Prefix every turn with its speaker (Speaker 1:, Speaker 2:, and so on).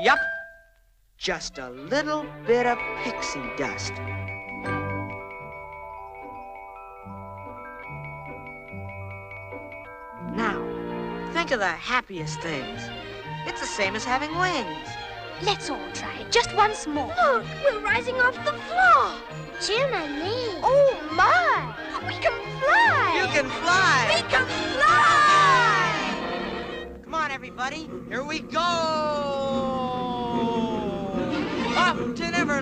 Speaker 1: Yup. Just a little bit of pixie dust. Now, think of the happiest things. It's the same as having wings.
Speaker 2: Let's all try it, just once more.
Speaker 3: Look, we're rising off the floor.
Speaker 2: Jim and me.
Speaker 3: Oh, my. We can fly.
Speaker 1: You can fly.
Speaker 3: We can fly.
Speaker 1: Come on, everybody. Here we go. Up to Neverland.